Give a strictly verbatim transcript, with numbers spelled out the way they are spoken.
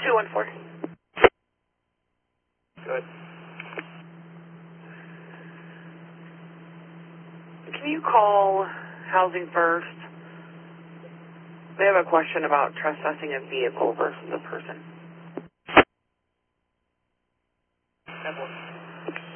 two one four. Good. Can you call Housing First? They have a question about trespassing a vehicle versus a person. ten one.